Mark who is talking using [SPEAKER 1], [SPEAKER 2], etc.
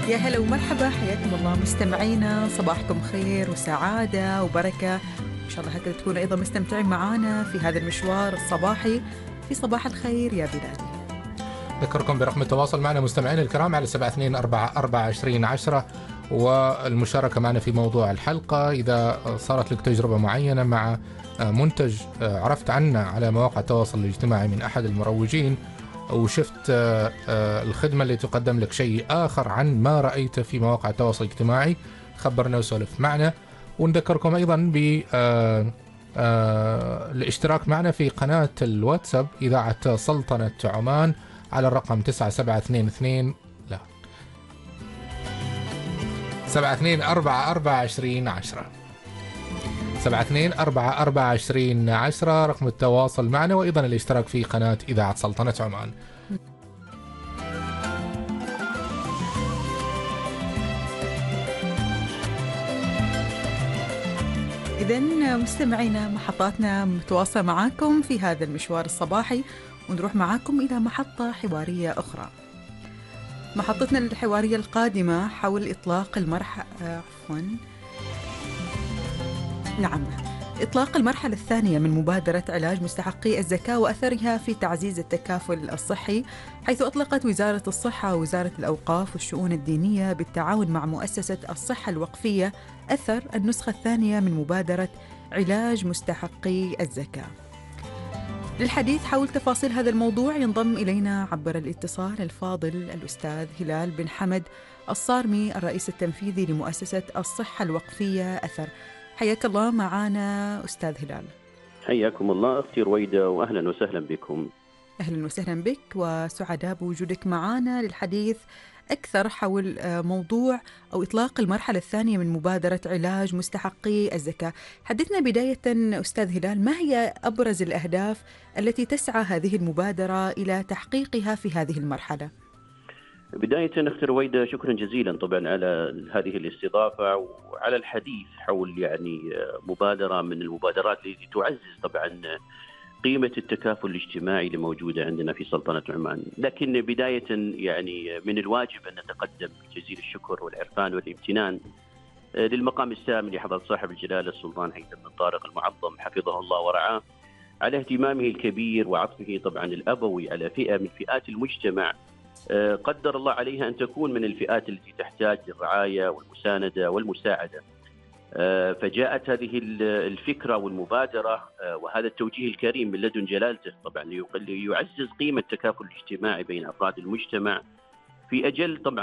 [SPEAKER 1] يا هلا ومرحبا، حياكم الله مستمعينا، صباحكم خير وسعادة وبركة. إن شاء الله هكذا تكونوا أيضا مستمتعين معنا في هذا المشوار الصباحي في صباح الخير يا بلادي.
[SPEAKER 2] ذكركم برقم التواصل معنا مستمعين الكرام على 72442010 والمشاركة معنا في موضوع الحلقة. إذا صارت لك تجربة معينة مع منتج عرفت عنه على مواقع التواصل الاجتماعي من أحد المروجين، وشفت الخدمة اللي تقدم لك شيء آخر عن ما رأيته في مواقع التواصل الاجتماعي، خبرنا وسولف معنا. ونذكركم أيضا الاشتراك معنا في قناة الواتساب إذاعة سلطنة عمان على الرقم 9722 لا 72442010 72442010 رقم التواصل معنا، وأيضا الاشتراك في قناة إذاعة سلطنة عمان.
[SPEAKER 1] إذن مستمعينا، محطاتنا متواصلة معاكم في هذا المشوار الصباحي، ونروح معاكم إلى محطة حوارية أخرى. محطتنا الحوارية القادمة حول إطلاق إطلاق المرحلة الثانية من مبادرة علاج مستحقي الزكاة وأثرها في تعزيز التكافل الصحي، حيث أطلقت وزارة الصحة ووزارة الأوقاف والشؤون الدينية بالتعاون مع مؤسسة الصحة الوقفية أثر النسخة الثانية من مبادرة علاج مستحقي الزكاة. للحديث حول تفاصيل هذا الموضوع ينضم إلينا عبر الاتصال الفاضل الأستاذ هلال بن حمد الصارمي، الرئيس التنفيذي لمؤسسة الصحة الوقفية أثر. حياك الله معنا أستاذ هلال.
[SPEAKER 3] حياكم الله أختي رويدة، وأهلا وسهلا بكم.
[SPEAKER 1] أهلا وسهلا بك، وسعداء بوجودك معنا للحديث أكثر حول موضوع أو إطلاق المرحلة الثانية من مبادرة علاج مستحقي الزكاة. حدثنا بداية أستاذ هلال، ما هي أبرز الأهداف التي تسعى هذه المبادرة إلى تحقيقها في هذه المرحلة؟
[SPEAKER 3] بداية أختي رويدة، شكرا جزيلا طبعا على هذه الاستضافة وعلى الحديث حول مبادرة من المبادرات التي تعزز طبعا قيمة التكافل الاجتماعي اللي موجودة عندنا في سلطنة عمان. لكن بداية من الواجب أن نتقدم بجزيل الشكر والعرفان والامتنان للمقام السامي لحضرة صاحب الجلالة السلطان هيثم بن طارق المعظم حفظه الله ورعاه على اهتمامه الكبير وعطفه طبعا الأبوي على فئة من فئات المجتمع قدر الله عليها أن تكون من الفئات التي تحتاج للرعاية والمساندة والمساعدة. فجاءت هذه الفكرة والمبادرة وهذا التوجيه الكريم من لدن جلالته طبعا ليعزز قيمة التكافل الاجتماعي بين أفراد المجتمع في أجل طبعا